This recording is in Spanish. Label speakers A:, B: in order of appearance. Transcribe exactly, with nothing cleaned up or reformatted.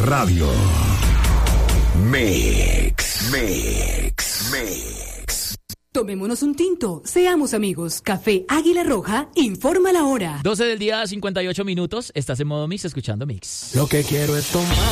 A: Radio. Mix, Mix, Mix.
B: Tomémonos un tinto, seamos amigos. Café Águila Roja informa la hora.
C: doce del día, cincuenta y ocho minutos. Estás en modo Mix, escuchando Mix.
D: Lo que quiero es tomar.